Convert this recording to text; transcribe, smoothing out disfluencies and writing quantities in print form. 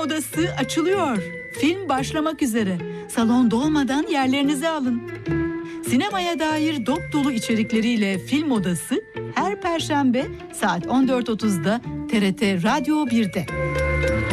Odası açılıyor. Film başlamak üzere. Salon dolmadan yerlerinizi alın. Sinemaya dair dop dolu içerikleriyle Film Odası her Perşembe saat 14.30'da TRT Radyo 1'de.